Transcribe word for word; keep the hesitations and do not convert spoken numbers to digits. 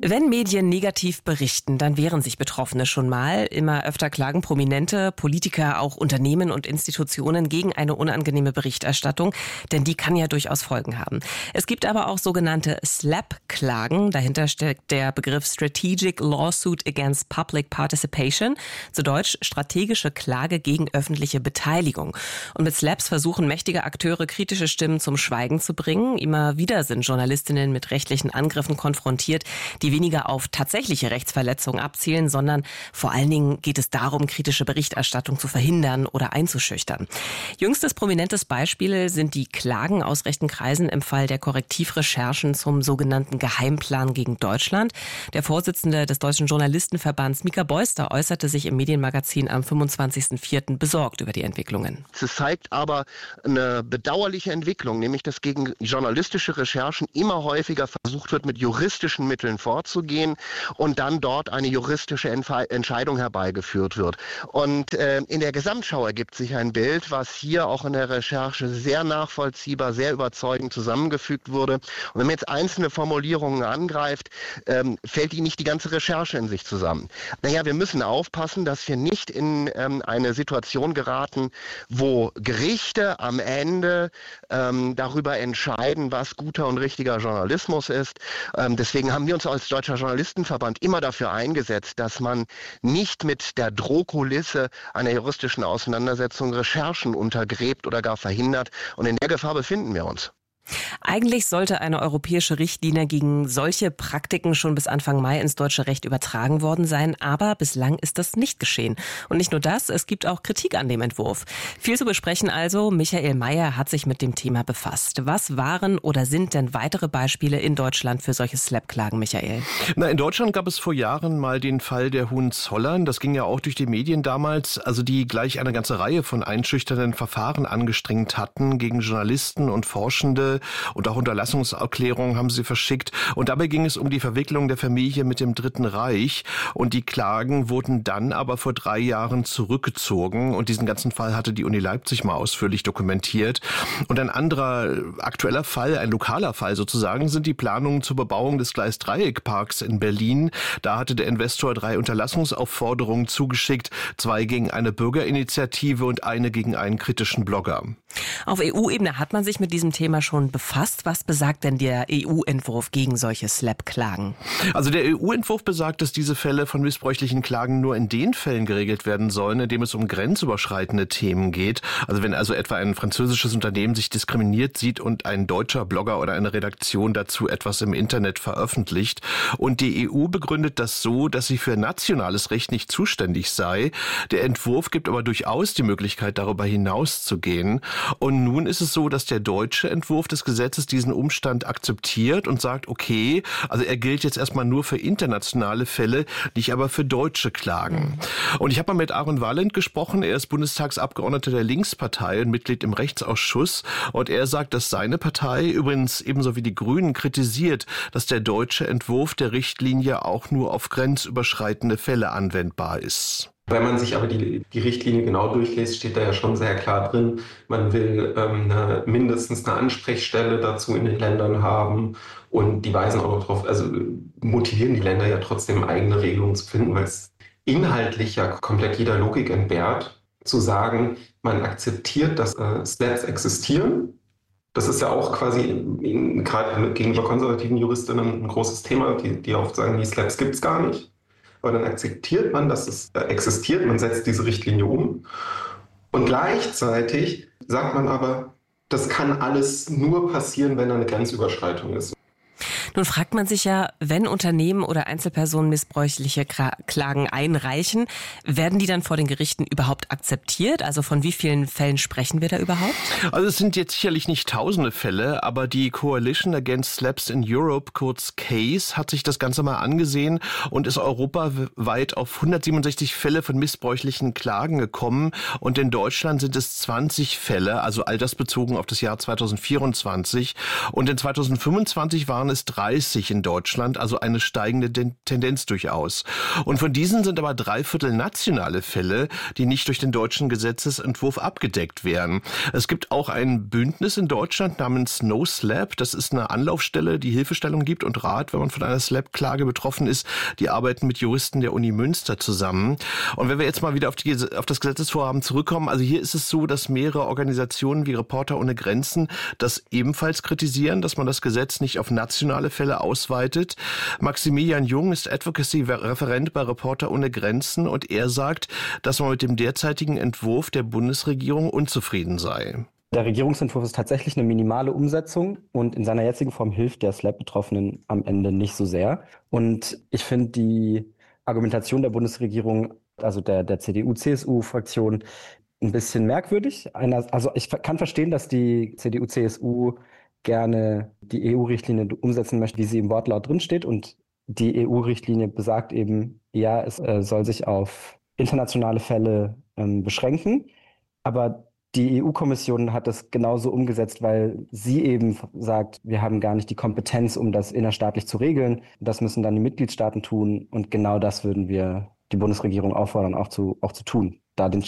Wenn Medien negativ berichten, dann wehren sich Betroffene schon mal. Immer öfter klagen Prominente, Politiker, auch Unternehmen und Institutionen gegen eine unangenehme Berichterstattung, denn die kann ja durchaus Folgen haben. Es gibt aber auch sogenannte SLAPP-Klagen. Dahinter steckt der Begriff Strategic Lawsuit Against Public Participation, zu Deutsch strategische Klage gegen öffentliche Beteiligung. Und mit SLAPPs versuchen mächtige Akteure, kritische Stimmen zum Schweigen zu bringen. Immer wieder sind Journalistinnen mit rechtlichen Angriffen konfrontiert, die weniger auf tatsächliche Rechtsverletzungen abzielen, sondern vor allen Dingen geht es darum, kritische Berichterstattung zu verhindern oder einzuschüchtern. Jüngstes prominentes Beispiel sind die Klagen aus rechten Kreisen im Fall der Korrektivrecherchen zum sogenannten Geheimplan gegen Deutschland. Der Vorsitzende des Deutschen Journalistenverbands, Mika Beuster, äußerte sich im Medienmagazin am fünfundzwanzigsten vierten besorgt über die Entwicklungen. Es zeigt aber eine bedauerliche Entwicklung, nämlich dass gegen journalistische Recherchen immer häufiger versucht wird, mit juristischen Mitteln vorzugehen und dann dort eine juristische Entfe- Entscheidung herbeigeführt wird. Und äh, in der Gesamtschau ergibt sich ein Bild, was hier auch in der Recherche sehr nachvollziehbar, sehr überzeugend zusammengefügt wurde. Und wenn man jetzt einzelne Formulierungen angreift, ähm, fällt die nicht die ganze Recherche in sich zusammen. Naja, wir müssen aufpassen, dass wir nicht in ähm, eine Situation geraten, wo Gerichte am Ende ähm, darüber entscheiden, was guter und richtiger Journalismus ist. Ähm, deswegen haben wir uns als Deutscher Journalistenverband immer dafür eingesetzt, dass man nicht mit der Drohkulisse einer juristischen Auseinandersetzung Recherchen untergräbt oder gar verhindert. Und in der Gefahr befinden wir uns. Eigentlich sollte eine europäische Richtlinie gegen solche Praktiken schon bis Anfang Mai ins deutsche Recht übertragen worden sein, aber bislang ist das nicht geschehen. Und nicht nur das, es gibt auch Kritik an dem Entwurf. Viel zu besprechen also. Michael Mayer hat sich mit dem Thema befasst. Was waren oder sind denn weitere Beispiele in Deutschland für solche SLAPP-Klagen, Michael? Na, in Deutschland gab es vor Jahren mal den Fall der Hohenzollern. Das ging ja auch durch die Medien damals, also die gleich eine ganze Reihe von einschüchternden Verfahren angestrengt hatten gegen Journalisten und Forschende. Und auch Unterlassungserklärungen haben sie verschickt. Und dabei ging es um die Verwicklung der Familie mit dem Dritten Reich. Und die Klagen wurden dann aber vor drei Jahren zurückgezogen. Und diesen ganzen Fall hatte die Uni Leipzig mal ausführlich dokumentiert. Und ein anderer aktueller Fall, ein lokaler Fall sozusagen, sind die Planungen zur Bebauung des Gleisdreieckparks in Berlin. Da hatte der Investor drei Unterlassungsaufforderungen zugeschickt. Zwei gegen eine Bürgerinitiative und eine gegen einen kritischen Blogger. Auf E U-Ebene hat man sich mit diesem Thema schon befasst. Was besagt denn der E U-Entwurf gegen solche SLAPP-Klagen? Also der E U-Entwurf besagt, dass diese Fälle von missbräuchlichen Klagen nur in den Fällen geregelt werden sollen, in dem es um grenzüberschreitende Themen geht. Also wenn also etwa ein französisches Unternehmen sich diskriminiert sieht und ein deutscher Blogger oder eine Redaktion dazu etwas im Internet veröffentlicht. Und die E U begründet das so, dass sie für nationales Recht nicht zuständig sei. Der Entwurf gibt aber durchaus die Möglichkeit, darüber hinaus zu gehen. Und nun ist es so, dass der deutsche Entwurf des Gesetzes diesen Umstand akzeptiert und sagt, okay, also er gilt jetzt erstmal nur für internationale Fälle, nicht aber für deutsche Klagen. Mhm. Und ich habe mal mit Aaron Wallent gesprochen, er ist Bundestagsabgeordneter der Linkspartei und Mitglied im Rechtsausschuss. Und er sagt, dass seine Partei übrigens ebenso wie die Grünen kritisiert, dass der deutsche Entwurf der Richtlinie auch nur auf grenzüberschreitende Fälle anwendbar ist. Wenn man sich aber die, die Richtlinie genau durchliest, steht da ja schon sehr klar drin, man will ähm, eine, mindestens eine Ansprechstelle dazu in den Ländern haben und die weisen auch noch darauf, also motivieren die Länder ja trotzdem eigene Regelungen zu finden, weil es inhaltlich ja komplett jeder Logik entbehrt, zu sagen, man akzeptiert, dass äh, SLAPPs existieren. Das ist ja auch quasi in, gerade gegenüber konservativen Juristinnen ein großes Thema, die, die oft sagen, die SLAPPs gibt es gar nicht. Aber dann akzeptiert man, dass es existiert, man setzt diese Richtlinie um. Und gleichzeitig sagt man aber, das kann alles nur passieren, wenn da eine Grenzüberschreitung ist. Nun fragt man sich ja, wenn Unternehmen oder Einzelpersonen missbräuchliche Klagen einreichen, werden die dann vor den Gerichten überhaupt akzeptiert? Also von wie vielen Fällen sprechen wir da überhaupt? Also es sind jetzt sicherlich nicht tausende Fälle, aber die Coalition Against SLAPPs in Europe, kurz CASE, hat sich das Ganze mal angesehen und ist europaweit auf hundertsiebenundsechzig Fälle von missbräuchlichen Klagen gekommen. Und in Deutschland sind es zwanzig Fälle, also all das bezogen auf das Jahr zweitausendvierundzwanzig. Und in zweitausendfünfundzwanzig waren es drei dreißig in Deutschland, also eine steigende Tendenz durchaus. Und von diesen sind aber drei Viertel nationale Fälle, die nicht durch den deutschen Gesetzesentwurf abgedeckt werden. Es gibt auch ein Bündnis in Deutschland namens No Slap. Das ist eine Anlaufstelle, die Hilfestellung gibt und Rat, wenn man von einer Slap-Klage betroffen ist. Die arbeiten mit Juristen der Uni Münster zusammen. Und wenn wir jetzt mal wieder auf, die, auf das Gesetzesvorhaben zurückkommen, also hier ist es so, dass mehrere Organisationen wie Reporter ohne Grenzen das ebenfalls kritisieren, dass man das Gesetz nicht auf nationale Fälle ausweitet. Maximilian Jung ist Advocacy-Referent bei Reporter ohne Grenzen und er sagt, dass man mit dem derzeitigen Entwurf der Bundesregierung unzufrieden sei. Der Regierungsentwurf ist tatsächlich eine minimale Umsetzung und in seiner jetzigen Form hilft der Slap-Betroffenen am Ende nicht so sehr. Und ich finde die Argumentation der Bundesregierung, also der, der C D U-C S U-Fraktion, ein bisschen merkwürdig. Einer, also ich kann verstehen, dass die C D U-C S U gerne die E U-Richtlinie umsetzen möchte, wie sie im Wortlaut drinsteht. Und die E U-Richtlinie besagt eben, ja, es äh, soll sich auf internationale Fälle ähm, beschränken. Aber die E U-Kommission hat das genauso umgesetzt, weil sie eben sagt, wir haben gar nicht die Kompetenz, um das innerstaatlich zu regeln. Das müssen dann die Mitgliedstaaten tun. Und genau das würden wir die Bundesregierung auffordern, auch zu, auch zu tun, da den